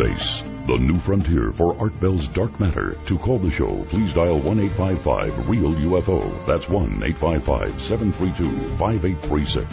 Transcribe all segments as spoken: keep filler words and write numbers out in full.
Space, the new frontier for Art Bell's Dark Matter. To call the show, please dial one eight five five, REAL U F O. That's one eight five five, seven three two, five eight three six.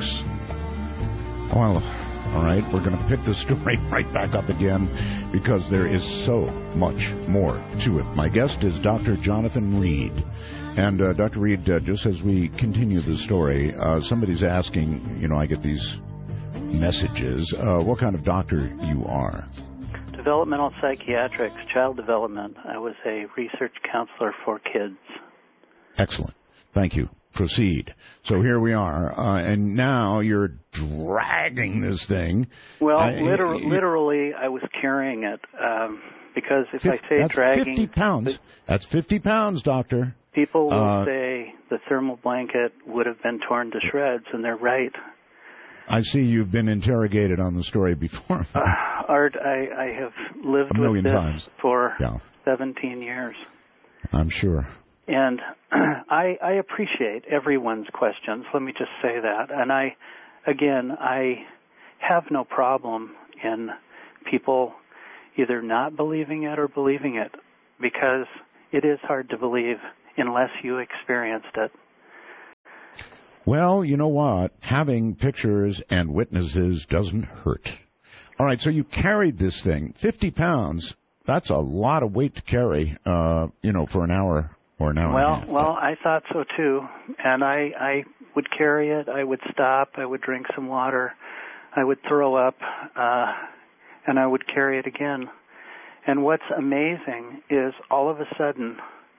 Well, all right, we're going to pick the story right back up again because there is so much more to it. My guest is Doctor Jonathan Reed. And uh, Doctor Reed, uh, just as we continue the story, uh, somebody's asking, you know, I get these messages, uh, what kind of doctor you are. Developmental psychiatrics, child development. I was a research counselor for kids. Excellent. Thank you. Proceed. So here we are, uh, and now you're dragging this thing. Well, uh, liter- you, literally, I was carrying it, um, because if fifty, I say that's dragging... fifty pounds. That's fifty pounds, Doctor. People will uh, say the thermal blanket would have been torn to shreds, and they're right. I see you've been interrogated on the story before. uh, Art, I, I have lived A million with this times. for yeah. seventeen years. I'm sure. And I, I appreciate everyone's questions. Let me just say that. And I, again, I have no problem in people either not believing it or believing it, because it is hard to believe unless you experienced it. Well, you know what? Having pictures and witnesses doesn't hurt. All right, so you carried this thing. fifty pounds, that's a lot of weight to carry, uh, you know, for an hour or an hour well, and a half. Well, I thought so, too. And I, I would carry it. I would stop. I would drink some water. I would throw up, uh, and I would carry it again. And what's amazing is all of a sudden,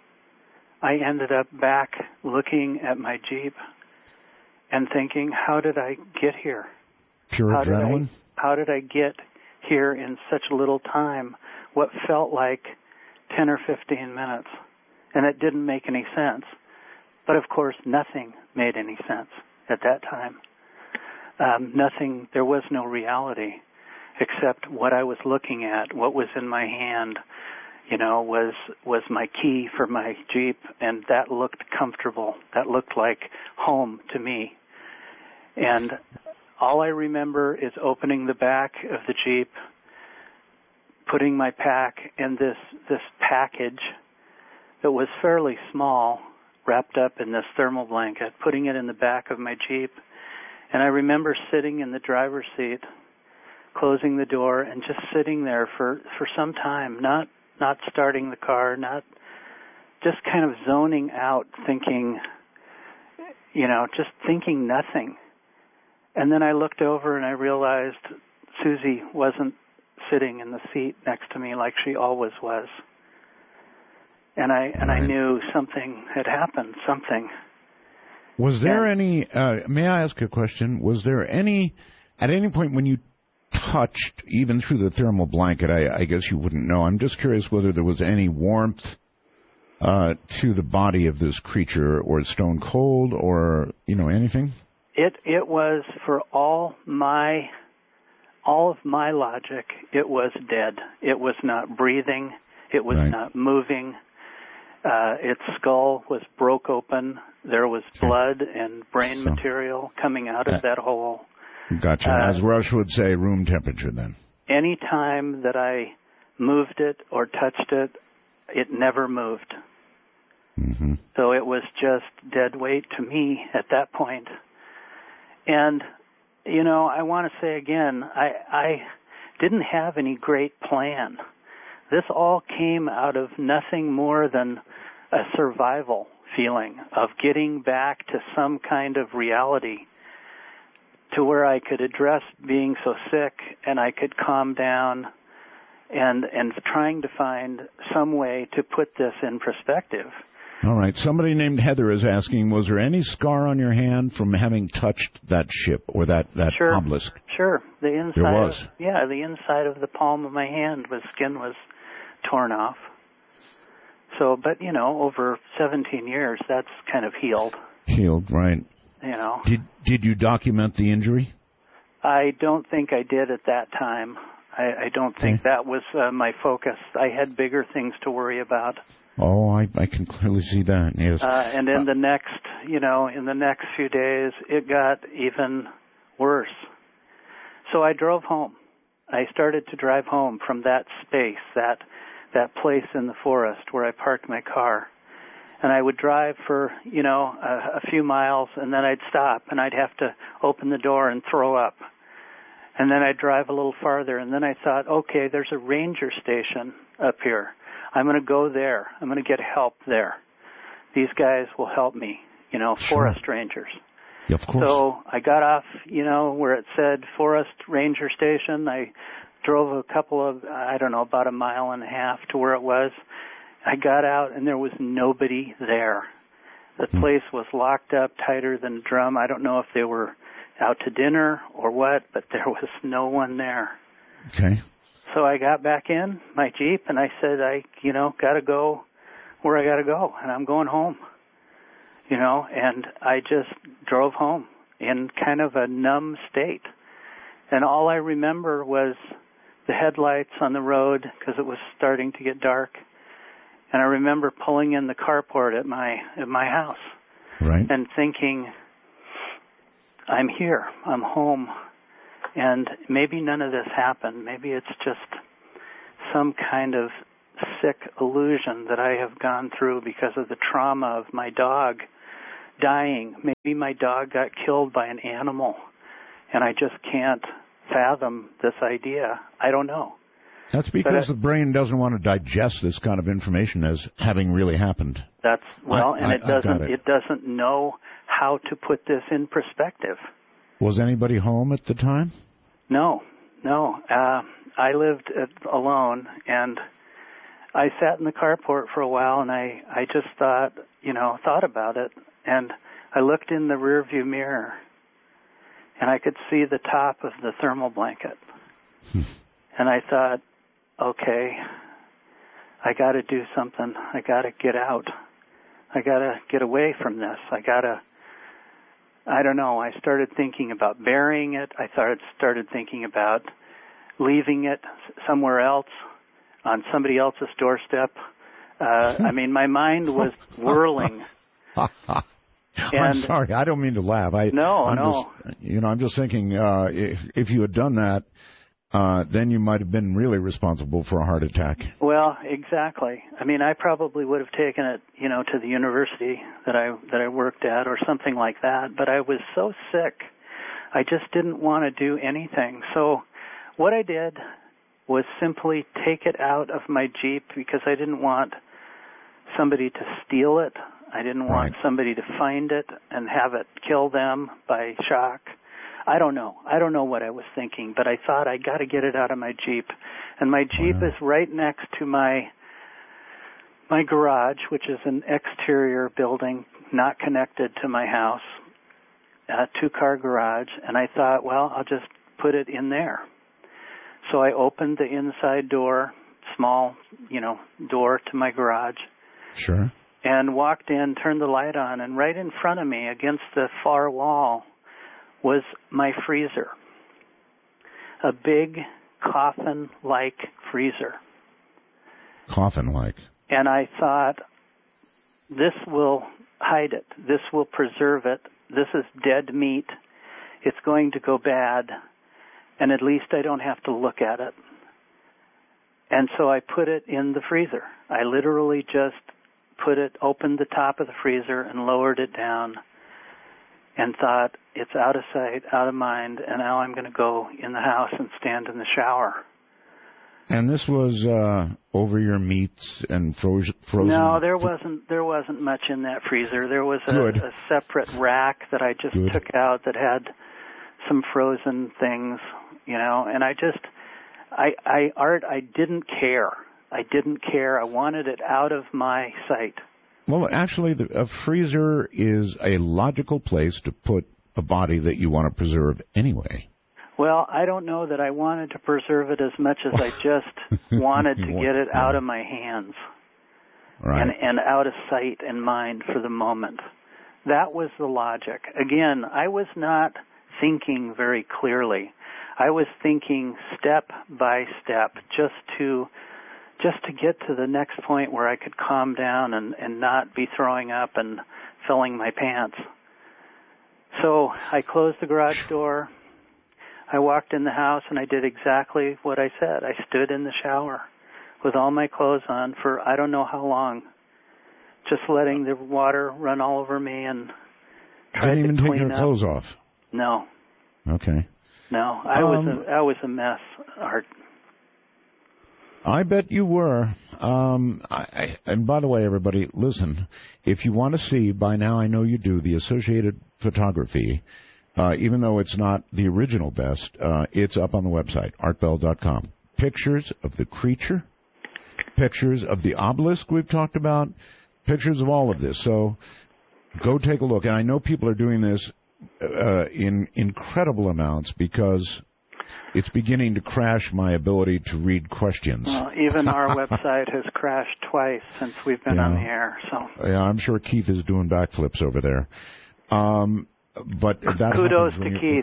I ended up back looking at my Jeep and thinking, how did I get here? Pure how adrenaline? Did I, how did I get here in such little time? What felt like ten or fifteen minutes. And it didn't make any sense. But, of course, nothing made any sense at that time. Um, nothing, there was no reality except what I was looking at, what was in my hand, you know, was was my key for my Jeep, and that looked comfortable. That looked like home to me. And all I remember is opening the back of the Jeep, putting my pack in this this package that was fairly small, wrapped up in this thermal blanket, putting it in the back of my Jeep. And I remember sitting in the driver's seat, closing the door, and just sitting there for, for some time, not not starting the car, not just kind of zoning out, thinking, you know, just thinking nothing. And then I looked over and I realized Susie wasn't sitting in the seat next to me like she always was. And I and I knew something had happened, something. Was there and, any, uh, may I ask a question, was there any, at any point when you touched, even through the thermal blanket, I, I guess you wouldn't know, I'm just curious whether there was any warmth uh, to the body of this creature, or stone cold, or, you know, anything? It it was, for all my, all of my logic, it was dead. It was not breathing. It was right. not moving. Uh, its skull was broke open. There was blood and brain so, material coming out of uh, that hole. Gotcha. Uh, As Rush would say, room temperature then. Any time that I moved it or touched it, it never moved. Mm-hmm. So it was just dead weight to me at that point. And, you know, I want to say again, I, I didn't have any great plan. This all came out of nothing more than a survival feeling of getting back to some kind of reality, to where I could address being so sick and I could calm down, and and trying to find some way to put this in perspective. All right. Somebody named Heather is asking, was there any scar on your hand from having touched that ship or that, that sure. obelisk? Sure. The inside there was. Of, yeah, the inside of the palm of my hand, the skin was torn off. So, but, you know, over seventeen years, that's kind of healed. Healed, right. You know. Did did you document the injury? I don't think I did at that time. I, I don't think okay. that was uh, my focus. I had bigger things to worry about. Oh, I, I can clearly see that, yes. Uh, and in uh, the next, you know, in the next few days, it got even worse. So I drove home. I started to drive home from that space, that that place in the forest where I parked my car. And I would drive for, you know, a, a few miles, and then I'd stop, and I'd have to open the door and throw up. And then I'd drive a little farther, and then I thought, okay, there's a ranger station up here. I'm going to go there. I'm going to get help there. These guys will help me, you know, Sure. forest rangers. Yeah, of course. So I got off, you know, where it said Forest Ranger Station. I drove a couple of, I don't know, about a mile and a half to where it was. I got out, and there was nobody there. The Hmm. place was locked up tighter than a drum. I don't know if they were out to dinner or what, but there was no one there. Okay. So I got back in my Jeep, and I said, I, you know, got to go where I got to go, and I'm going home. You know, and I just drove home in kind of a numb state. And all I remember was the headlights on the road because it was starting to get dark. And I remember pulling in the carport at my at my house Right. and thinking, I'm here, I'm home, and maybe none of this happened. Maybe it's just some kind of sick illusion that I have gone through because of the trauma of my dog dying. Maybe my dog got killed by an animal, and I just can't fathom this idea. I don't know. That's because I, the brain doesn't want to digest this kind of information as having really happened. That's well, I, and I, it doesn't. it. It doesn't know how to put this in perspective. Was anybody home at the time? No, no. Uh, I lived at, alone, and I sat in the carport for a while, and I, I just thought, you know, thought about it, and I looked in the rearview mirror, and I could see the top of the thermal blanket, Hmm. and I thought, okay, I got to do something. I got to get out. I got to get away from this. I got to, I don't know, I started thinking about burying it. I started, started thinking about leaving it somewhere else on somebody else's doorstep. Uh, I mean, my mind was whirling. I'm And- sorry, I don't mean to laugh. I, No, I'm no. Just, you know, I'm just thinking uh, if if you had done that, uh, then you might have been really responsible for a heart attack. Well, exactly. I mean, I probably would have taken it, you know, to the university that I that I worked at or something like that. But I was so sick, I just didn't want to do anything. So, what I did was simply take it out of my Jeep because I didn't want somebody to steal it. I didn't want Right. somebody to find it and have it kill them by shock. I don't know. I don't know what I was thinking, but I thought I got to get it out of my Jeep. And my Jeep Wow. is right next to my my garage, which is an exterior building not connected to my house, a two-car garage. And I thought, well, I'll just put it in there. So I opened the inside door, small, you know, door to my garage, Sure. and walked in, turned the light on, and right in front of me against the far wall was my freezer, a big coffin-like freezer. Coffin-like. And I thought, this will hide it. This will preserve it. This is dead meat. It's going to go bad, and at least I don't have to look at it. And so I put it in the freezer. I literally just put it, opened the top of the freezer and lowered it down and thought, it's out of sight, out of mind, and now I'm going to go in the house and stand in the shower. And this was uh, over your meats and frozen. frozen No, there wasn't. There wasn't much in that freezer. There was a, Good. a separate rack that I just Good. took out that had some frozen things, you know. And I just, I, I, Art, I didn't care. I didn't care. I wanted it out of my sight. Well, actually, the, a freezer is a logical place to put a body that you want to preserve anyway. Well, I don't know that I wanted to preserve it as much as I just wanted to get it out of my hands. Right. And, and out of sight and mind for the moment. That was the logic. Again, I was not thinking very clearly. I was thinking step by step just to just to get to the next point where I could calm down and, and not be throwing up and filling my pants. So I closed the garage door. I walked in the house and I did exactly what I said. I stood in the shower with all my clothes on for I don't know how long, just letting the water run all over me and tried didn't even to take clean your up. clothes off. No. Okay. No, I Um, was a, I was a mess, Art. I bet you were. Um, I, I, and by the way, everybody, listen, if you want to see, by now I know you do, the Associated Photography, uh, even though it's not the original best, uh, it's up on the website, art bell dot com. Pictures of the creature, pictures of the obelisk we've talked about, pictures of all of this. So go take a look. And I know people are doing this uh, in incredible amounts because it's beginning to crash my ability to read questions. Well, even our website has crashed twice since we've been yeah. on the air. So yeah, I'm sure Keith is doing backflips over there. Um, but that kudos to you,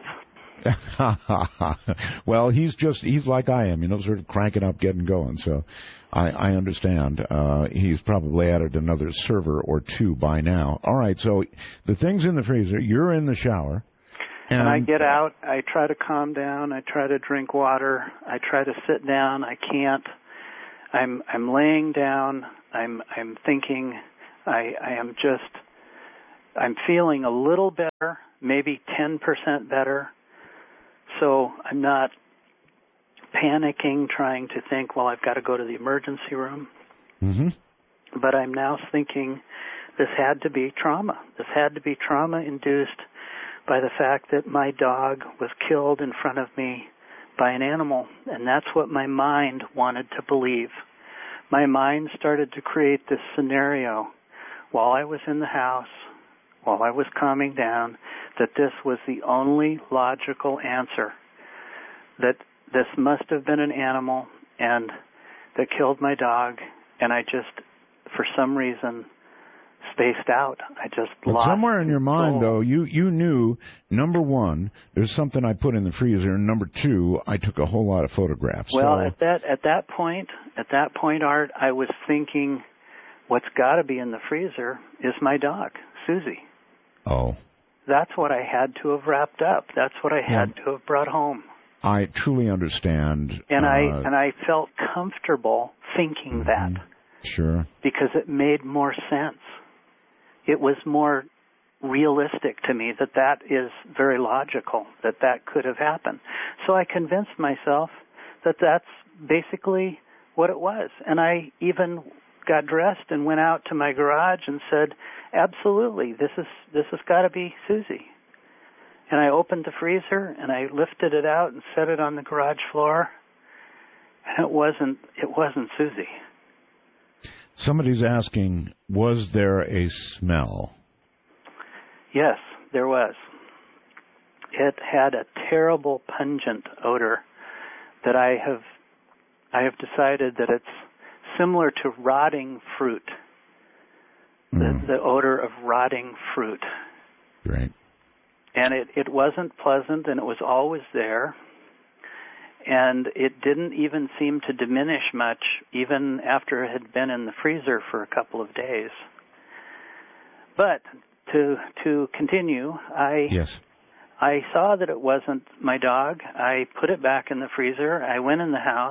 Keith. Well, he's just, he's like I am, you know, sort of cranking up, getting going. So I, I understand. Uh, he's probably added another server or two by now. All right, so the thing's in the freezer. You're in the shower. And, and I get out. I try to calm down. I try to drink water. I try to sit down. I can't. I'm I'm laying down. I'm I'm thinking. I I am just. I'm feeling a little better, maybe ten percent better. So I'm not panicking, trying to think, well, I've got to go to the emergency room. Mm-hmm. But I'm now thinking this had to be trauma. This had to be trauma-induced by the fact that my dog was killed in front of me by an animal. And that's what my mind wanted to believe. My mind started to create this scenario while I was in the house, while I was calming down, that this was the only logical answer, that this must have been an animal and that killed my dog, and I just, for some reason, spaced out. I just but lost somewhere in your mind, control. though, you, you knew, number one, there's something I put in the freezer, and number two, I took a whole lot of photographs. Well, so. at that at that point, at that point, Art, I was thinking, what's got to be in the freezer is my dog, Susie. Oh. That's what I had to have wrapped up. That's what I had yeah. to have brought home. I truly understand. And uh, I and I felt comfortable thinking mm-hmm. that. Sure. Because it made more sense. It was more realistic to me that that is very logical, that that could have happened. So I convinced myself that that's basically what it was. And I even got dressed and went out to my garage and said, absolutely, this is this has got to be Susie. And I opened the freezer and I lifted it out and set it on the garage floor. And it wasn't it wasn't Susie. Somebody's asking, was there a smell? Yes, there was. It had a terrible pungent odor that I have I have decided that it's similar to rotting fruit. Mm. The, the odor of rotting fruit. Right. And it, it wasn't pleasant, and it was always there. And it didn't even seem to diminish much, even after it had been in the freezer for a couple of days. But to to continue, I yes. I saw that it wasn't my dog. I put it back in the freezer. I went in the house,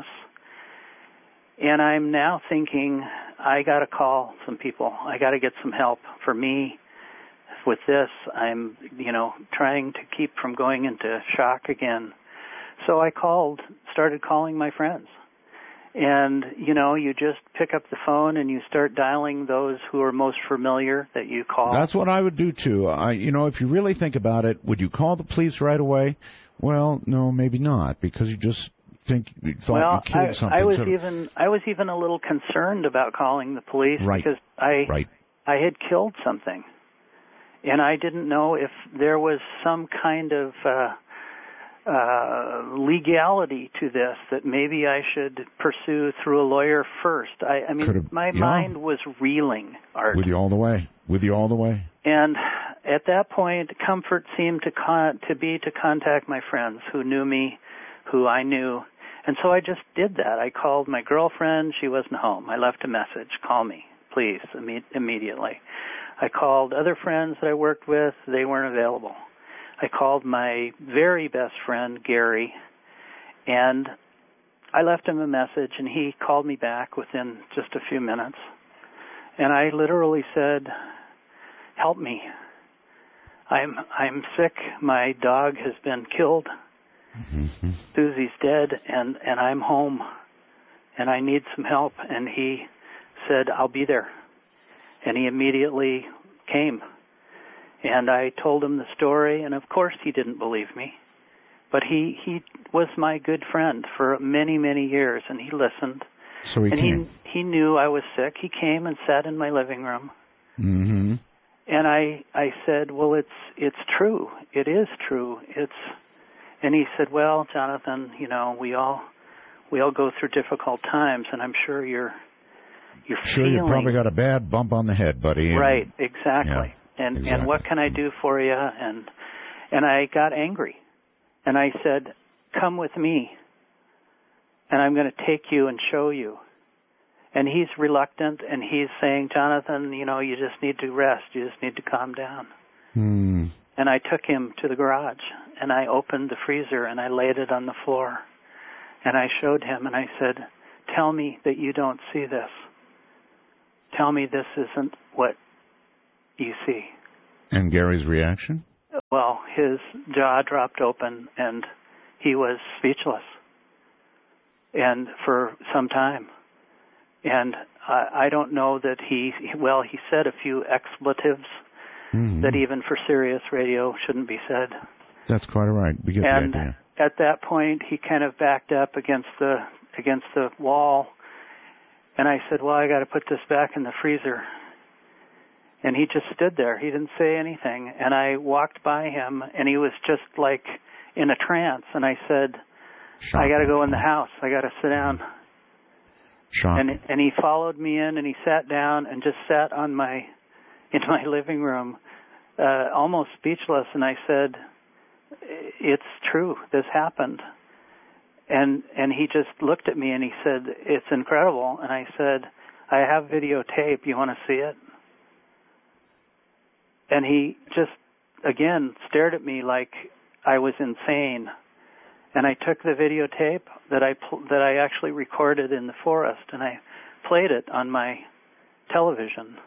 and I'm now thinking, I got to call some people. I got to get some help for me with this. I'm, you know, trying to keep from going into shock again. So I called, started calling my friends. And, you know, you just pick up the phone and you start dialing those who are most familiar that you call. That's what I would do, too. I, you know, if you really think about it, would you call the police right away? Well, no, maybe not, because you just think you thought well, you killed I, something. I was so, even I was even a little concerned about calling the police right, because I right. I had killed something. And I didn't know if there was some kind of uh, uh, legality to this that maybe I should pursue through a lawyer first. I, I mean, Could've, my yeah. mind was reeling, Art. With you all the way. With you all the way. And at that point, comfort seemed to con- to be to contact my friends who knew me, who I knew. And so I just did that. I called my girlfriend. She wasn't home. I left a message. Call me, please, imme- immediately. I called other friends that I worked with. They weren't available. I called my very best friend, Gary, and I left him a message, and he called me back within just a few minutes. And I literally said, help me. I'm I'm sick. My dog has been killed. Mm-hmm. Susie's dead, and, and I'm home, and I need some help. And he said, I'll be there. And he immediately came. And I told him the story, and of course he didn't believe me. But he, he was my good friend for many, many years, and he listened. So he and came. he, he knew I was sick. He came and sat in my living room. Mm-hmm. And I, I said, well, it's it's true. It is true. It's, and he said, well, Jonathan, you know, we all we all go through difficult times, and I'm sure you're you're sure feeling. You probably got a bad bump on the head, buddy. Right, exactly. Yeah, and exactly. and what can I do for you? And and I got angry, and I said, come with me, and I'm going to take you and show you. And he's reluctant, and he's saying, Jonathan, you know, you just need to rest. You just need to calm down. Hmm. And I took him to the garage, and I opened the freezer, and I laid it on the floor. And I showed him, and I said, tell me that you don't see this. Tell me this isn't what you see. And Gary's reaction? Well, his jaw dropped open, and he was speechless. And for some time. And I, I don't know that he, well, he said a few expletives mm-hmm. that even for Sirius radio shouldn't be said. That's quite all right. We get and the idea. At that point, he kind of backed up against the against the wall. And I said, well, I got to put this back in the freezer. And he just stood there. He didn't say anything. And I walked by him, and he was just like in a trance. And I said, Shocking. I got to go in the house. I got to sit down. Shocking. And and he followed me in, and he sat down and just sat on my in my living room, uh, almost speechless. And I said, "It's true. This happened." And and he just looked at me and he said, "It's incredible." And I said, "I have videotape. You want to see it?" And he just again stared at me like I was insane. And I took the videotape that I that I actually recorded in the forest, and I played it on my television.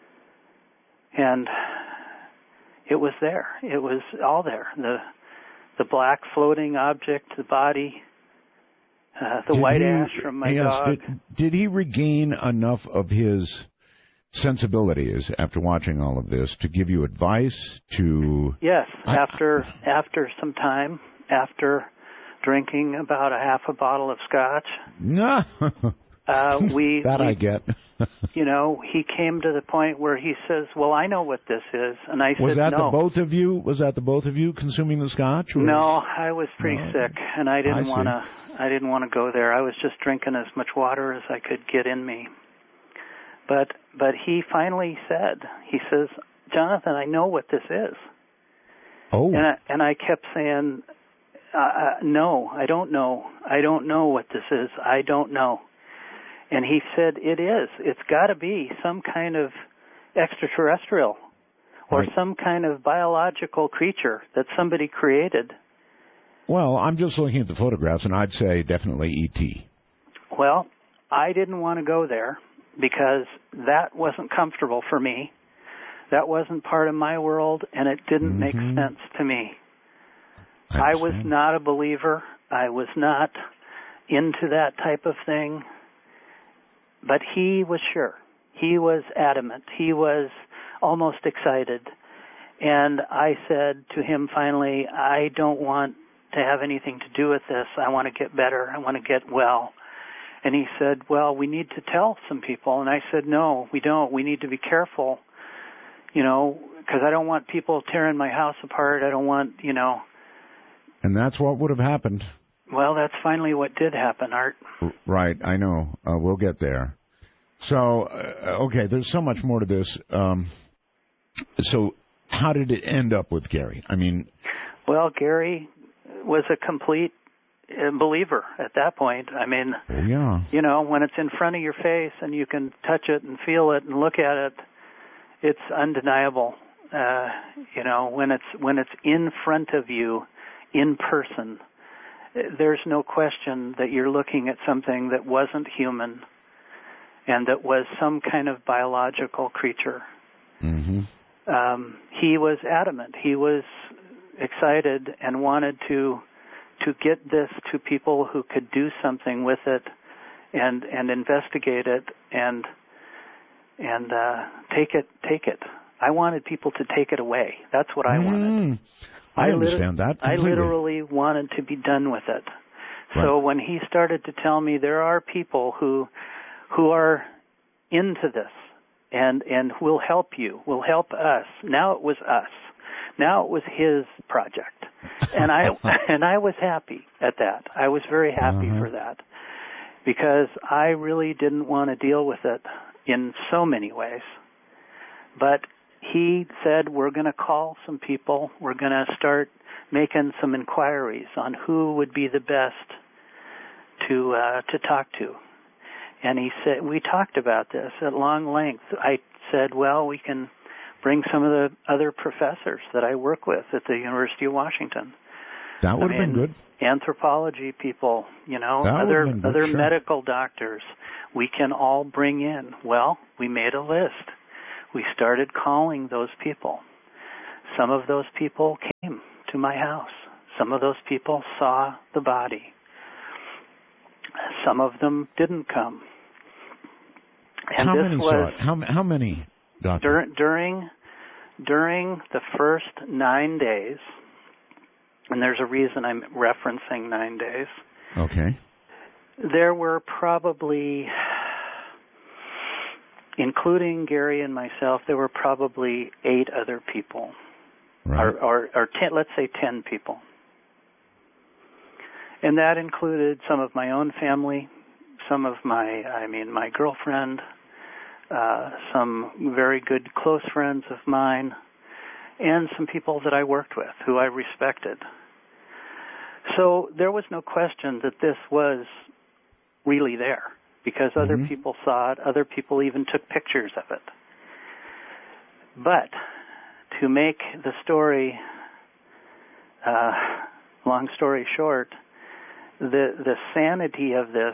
And it was there. It was all there. The the black floating object, the body, uh, the did white he, ash from my yes, dog. Did, did he regain enough of his sensibilities after watching all of this to give you advice? To yes, I, after after some time, after drinking about a half a bottle of scotch. No. uh, we that we, I get. You know, he came to the point where he says, "Well, I know what this is," and I was said, that "No." the both of you? Was that the both of you consuming the scotch? Or? No, I was pretty no. sick, and I didn't want to. I didn't want to go there. I was just drinking as much water as I could get in me. But but he finally said, he says, "Jonathan, I know what this is." Oh. And I, and I kept saying, uh, "No, I don't know. I don't know what this is. I don't know." And he said, "It is. It's got to be some kind of extraterrestrial or right. some kind of biological creature that somebody created." Well, I'm just looking at the photographs, and I'd say definitely E T. Well, I didn't want to go there because that wasn't comfortable for me. That wasn't part of my world, and it didn't mm-hmm. make sense to me. I, I was not a believer. I was not into that type of thing. But he was sure. He was adamant. He was almost excited. And I said to him finally, I don't want to have anything to do with this. I want to get better. I want to get well. And he said, well, we need to tell some people. And I said, no, we don't. We need to be careful, you know, because I don't want people tearing my house apart. I don't want, you know. And that's what would have happened. Well, that's finally what did happen, Art. Right, I know. Uh, we'll get there. So, uh, okay, there's so much more to this. Um, so, how did it end up with Gary? I mean... Well, Gary was a complete believer at that point. I mean, oh, yeah. you know, when it's in front of your face and you can touch it and feel it and look at it, it's undeniable. uh, you know, when it's when it's in front of you, in person, there's no question that you're looking at something that wasn't human and that was some kind of biological creature. Mm-hmm. Um, he was adamant. He was excited and wanted to to get this to people who could do something with it and and investigate it and and uh, take it take it. I wanted people to take it away. That's what I wanted. Mm, I, I understand lit- that completely. I literally wanted to be done with it. Right. So when he started to tell me there are people who who are into this and and will help you, will help us. Now it was us. Now it was his project. And I and I was happy at that. I was very happy uh-huh. for that. Because I really didn't want to deal with it in so many ways. But he said, we're going to call some people. We're going to start making some inquiries on who would be the best to uh, to talk to. And he said, we talked about this at long length. I said, well, we can bring some of the other professors that I work with at the University of Washington. That would have I mean, been good. Anthropology people, you know, That other good, other sure. medical doctors. We can all bring in. Well, we made a list. We started calling those people. Some of those people came to my house. Some of those people saw the body. Some of them didn't come. And how this many was saw it? How, how many, Doctor? dur- during during the first nine days, and there's a reason I'm referencing nine days. Okay. There were probably, including Gary and myself, there were probably eight other people, Right. or, or, or ten, let's say ten people. And that included some of my own family, some of my, I mean, my girlfriend, uh, some very good close friends of mine, and some people that I worked with who I respected. So there was no question that this was really there because other Mm-hmm. people saw it, other people even took pictures of it. But to make the story, uh, long story short, the the sanity of this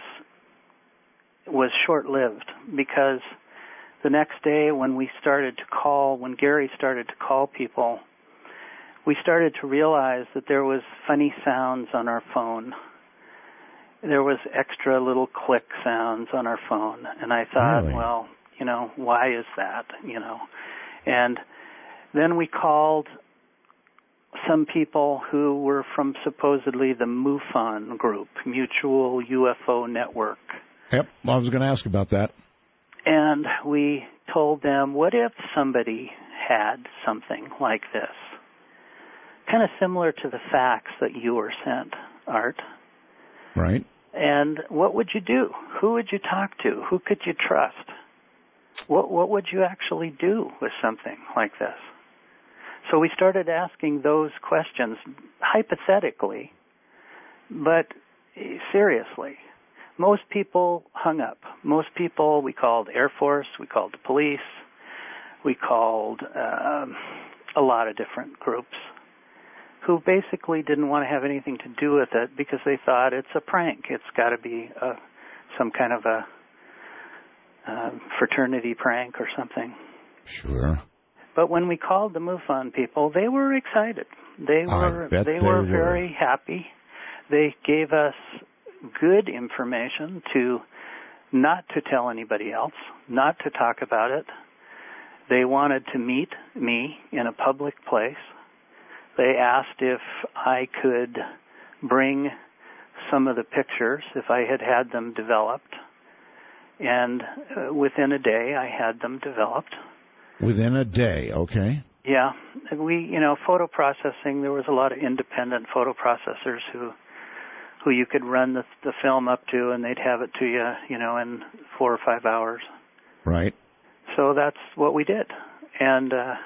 was short-lived because the next day when we started to call, when Gary started to call people, we started to realize that there was funny sounds on our phone. There was extra little click sounds on our phone. And I thought, Really? well, you know, why is that, you know? And then we called some people who were from supposedly the MUFON group, Mutual U F O Network. Yep, I was going to ask about that. And we told them, what if somebody had something like this? Kind of similar to the fax that you were sent, Art. Right. And what would you do? Who would you talk to? Who could you trust? What what would you actually do with something like this? So we started asking those questions hypothetically, but seriously. Most people hung up. Most people, we called Air Force, we called the police, we called um, a lot of different groups who basically didn't want to have anything to do with it because they thought it's a prank. It's got to be a, some kind of a uh, fraternity prank or something. Sure. But when we called the MUFON people, they were excited. They were I bet they they were were. very happy. They gave us good information to not to tell anybody else, not to talk about it. They wanted to meet me in a public place. They asked if I could bring some of the pictures, if I had had them developed. And uh, within a day, I had them developed. Within a day, okay. Yeah. We, you know, photo processing, there was a lot of independent photo processors who who you could run the, the film up to, and they'd have it to you, you know, in four or five hours. Right. So that's what we did. And uh,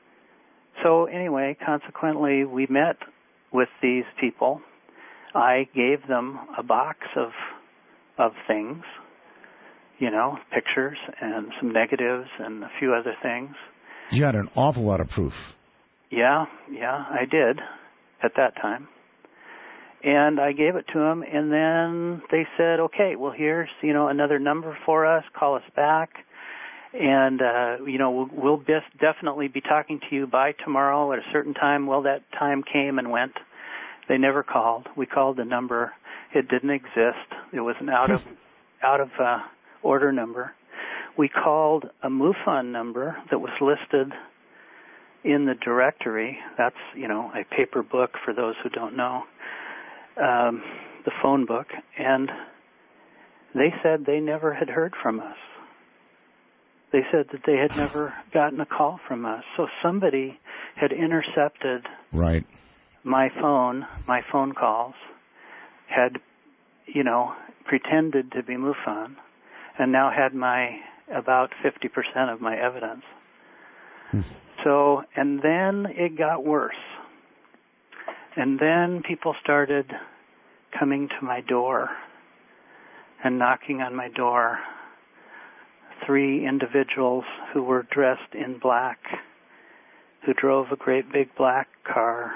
so anyway, consequently, we met with these people. I gave them a box of of things, you know, pictures and some negatives and a few other things. You had an awful lot of proof. Yeah, yeah, I did at that time. And I gave it to them, and then they said, okay, well, here's, you know, another number for us. Call us back. And, uh, you know, we'll, we'll best definitely be talking to you by tomorrow at a certain time. Well, that time came and went. They never called. We called the number. It didn't exist. It was an out of out of uh, order number. We called a MUFON number that was listed in the directory. That's, you know, a paper book for those who don't know. Um, the phone book, and they said they never had heard from us. They said that they had never gotten a call from us. So somebody had intercepted right. my phone, my phone calls, had, you know, pretended to be MUFON, and now had my about fifty percent of my evidence. Hmm. So, and then it got worse. And then people started coming to my door and knocking on my door. Three individuals who were dressed in black, who drove a great big black car,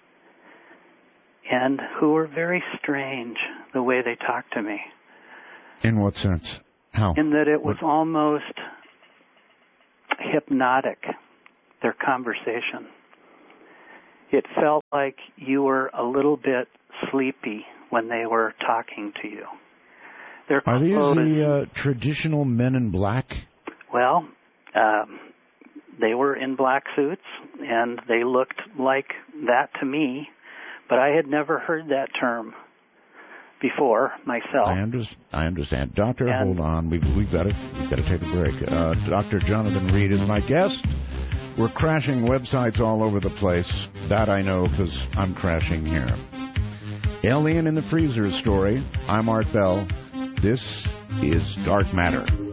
and who were very strange the way they talked to me. In what sense? How? In that it was what? almost hypnotic, their conversation. It felt like you were a little bit sleepy when they were talking to you. Their Are these clothes, the uh, traditional men in black? Well, um, they were in black suits, and they looked like that to me, but I had never heard that term before myself. I, under, I understand. Doctor, and, hold on. We've, we've got to we've got to take a break. Uh, Doctor Jonathan Reed is my guest. We're crashing websites all over the place. That I know because I'm crashing here. Alien in the Freezer story. I'm Art Bell. This is Dark Matter.